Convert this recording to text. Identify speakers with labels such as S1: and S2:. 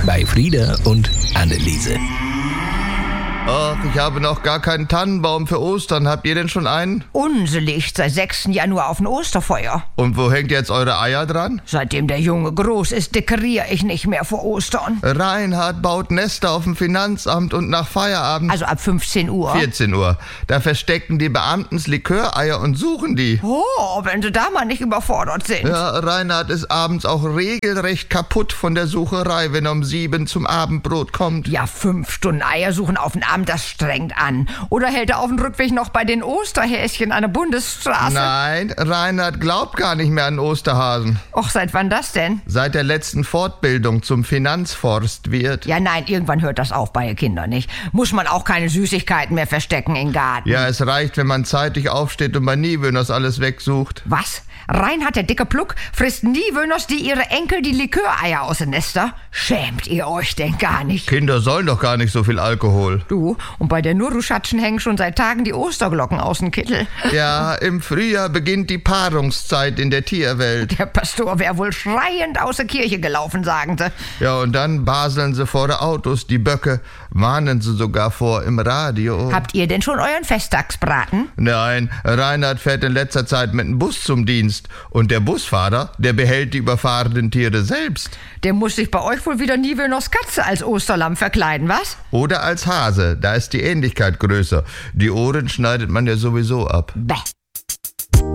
S1: bei Frieda und Anneliese.
S2: Ach, ich habe noch gar keinen Tannenbaum für Ostern. Habt ihr denn schon einen?
S3: Unse liegt seit 6. Januar auf dem Osterfeuer.
S2: Und wo hängt jetzt eure Eier dran?
S3: Seitdem der Junge groß ist, dekoriere ich nicht mehr vor Ostern.
S2: Reinhard baut Nester auf dem Finanzamt und nach Feierabend...
S3: Also ab 15 Uhr.
S2: 14 Uhr. Da verstecken die Beamtens Liköreier und suchen die.
S3: Oh, wenn sie da mal nicht überfordert sind.
S2: Ja, Reinhard ist abends auch regelrecht kaputt von der Sucherei, wenn er um 7 zum Abendbrot kommt.
S3: Ja, 5 Stunden Eier suchen auf den Abend, das strengt an. Oder hält er auf dem Rückweg noch bei den Osterhäschen an der Bundesstraße?
S2: Nein, Reinhard glaubt gar nicht mehr an Osterhasen.
S3: Och, seit wann das denn?
S2: Seit der letzten Fortbildung zum Finanzforstwirt.
S3: Ja, nein, irgendwann hört das auf bei den Kindern, nicht? Muss man auch keine Süßigkeiten mehr verstecken im Garten?
S2: Ja, es reicht, wenn man zeitig aufsteht und bei Niewöhners alles wegsucht.
S3: Was? Reinhard, der dicke Pluck, frisst Niewöhners die ihre Enkel die Liköreier aus den Nester? Schämt ihr euch denn gar nicht?
S2: Kinder sollen doch gar nicht so viel Alkohol.
S3: Du, und bei der Nurruschatschen hängen schon seit Tagen die Osterglocken aus dem Kittel.
S2: Ja, im Frühjahr beginnt die Paarungszeit in der Tierwelt.
S3: Der Pastor wäre wohl schreiend aus der Kirche gelaufen, sagen sie.
S2: Ja, und dann baseln sie vor der Autos, die Böcke, warnen sie sogar vor im Radio.
S3: Habt ihr denn schon euren Festtagsbraten?
S2: Nein, Reinhard fährt in letzter Zeit mit dem Bus zum Dienst. Und der Busfahrer, der behält die überfahrenen Tiere selbst.
S3: Der muss sich bei euch wohl wieder Niewöhners Katze als Osterlamm verkleiden, was?
S2: Oder als Hase, da ist die Ähnlichkeit größer. Die Ohren schneidet man ja sowieso ab.
S3: Bäh.